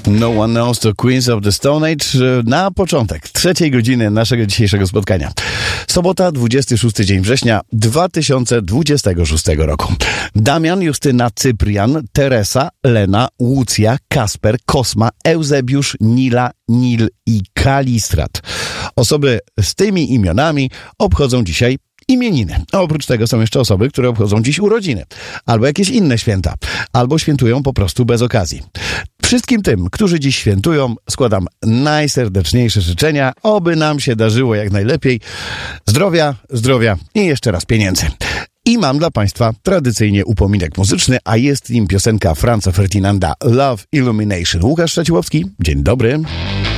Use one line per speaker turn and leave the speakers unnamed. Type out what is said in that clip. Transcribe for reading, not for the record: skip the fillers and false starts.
No One Knows to Queens of the Stone Age na początek 3. godziny naszego dzisiejszego spotkania. Sobota, 26 dzień września 2026 roku. Damian, Justyna, Cyprian, Teresa, Lena, Łucja, Kasper, Kosma, Eusebiusz, Nila, Nil i Kalistrat. Osoby z tymi imionami obchodzą dzisiaj imieniny. A oprócz tego są jeszcze osoby, które obchodzą dziś urodziny, albo jakieś inne święta, albo świętują po prostu bez okazji. Wszystkim tym, którzy dziś świętują, składam najserdeczniejsze życzenia, oby nam się darzyło jak najlepiej. Zdrowia i jeszcze raz pieniędzy. I mam dla Państwa tradycyjnie upominek muzyczny, a jest nim piosenka Franza Ferdynanda Love Illumination. Łukasz Szaciłowski, dzień dobry.